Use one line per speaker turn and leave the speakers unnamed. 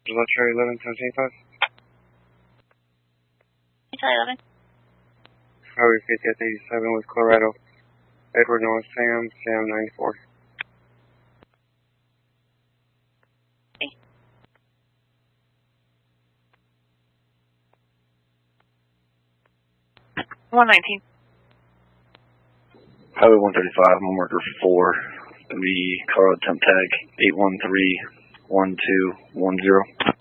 Hello, Cherry 11, 1075.
Charlie 11.
Highway 50th 87 with Colorado. Edward Noah Sam, Sam 94.
Okay. $119.
Highway 135, mile marker 4. Gonna be Colorado temp tag 8131210.